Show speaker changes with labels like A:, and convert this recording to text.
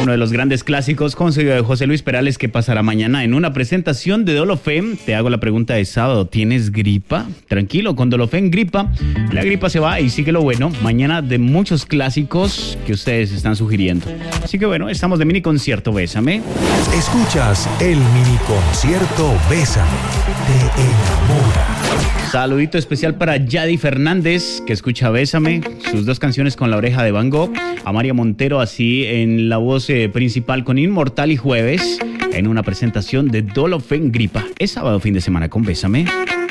A: Uno de los grandes clásicos conseguido de José Luis Perales que pasará mañana en una presentación de Dolofen. Te hago la pregunta de sábado, ¿tienes gripa? Tranquilo, con Dolofen Gripa, la gripa se va y sigue lo bueno. Mañana de muchos clásicos que ustedes están sugiriendo. Así que bueno, estamos de mini concierto Bésame.
B: Escuchas el mini concierto Bésame, te enamora.
A: Saludito especial para Yadi Fernández, que escucha Bésame, sus dos canciones con La Oreja de Van Gogh, a María Montero así en la voz principal con Inmortal y Jueves, en una presentación de Dolofen Gripa. Es sábado fin de semana con Bésame.